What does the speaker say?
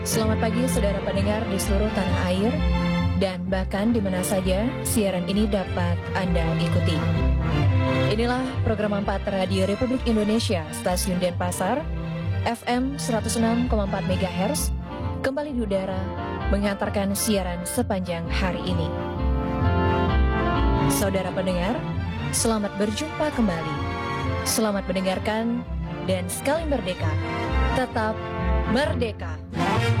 Selamat pagi saudara pendengar di seluruh tanah air dan bahkan di mana saja siaran ini dapat Anda ikuti. Inilah program 4 Radio Republik Indonesia, Stasiun Denpasar, FM 106,4 MHz, kembali di udara menghantarkan siaran sepanjang hari ini. Saudara pendengar, selamat berjumpa kembali. Selamat mendengarkan dan sekali merdeka, tetap merdeka.